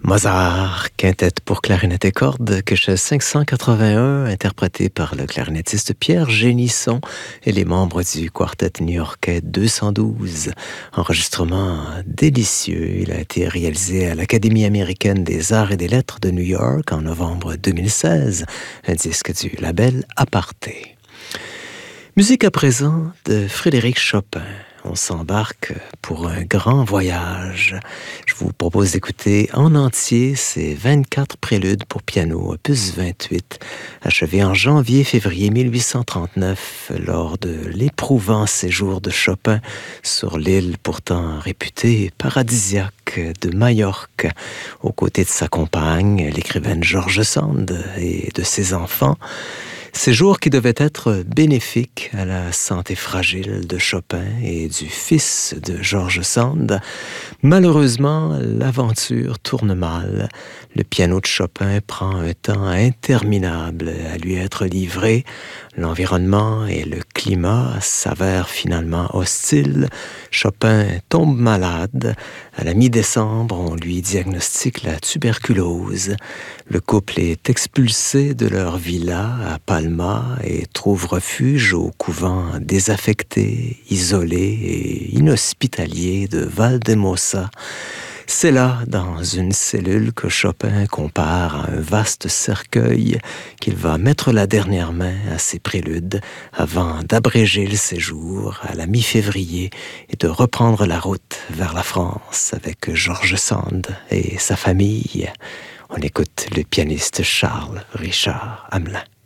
Mozart, quintette pour clarinette et cordes, Köchel 581, interprété par le clarinettiste Pierre Génisson et les membres du quartet new-yorkais 212. Enregistrement délicieux, il a été réalisé à l'Académie américaine des arts et des lettres de New York en novembre 2016, un disque du label Aparté. Musique à présent de Frédéric Chopin. On s'embarque pour un grand voyage. Je vous propose d'écouter en entier ces 24 préludes pour piano, opus 28, achevés en janvier-février 1839 lors de l'éprouvant séjour de Chopin sur l'île pourtant réputée paradisiaque de Majorque, aux côtés de sa compagne, l'écrivaine George Sand, et de ses enfants. Séjour qui devait être bénéfique à la santé fragile de Chopin et du fils de George Sand. Malheureusement, l'aventure tourne mal. Le piano de Chopin prend un temps interminable à lui être livré. L'environnement et le climat s'avèrent finalement hostiles. Chopin tombe malade. À la mi-décembre, on lui diagnostique la tuberculose. Le couple est expulsé de leur villa à Palma et trouve refuge au couvent désaffecté, isolé et inhospitalier de Valdemosa. C'est là, dans une cellule, que Chopin compare à un vaste cercueil qu'il va mettre la dernière main à ses préludes avant d'abréger le séjour à la mi-février et de reprendre la route vers la France avec George Sand et sa famille. On écoute le pianiste Charles Richard Hamelin.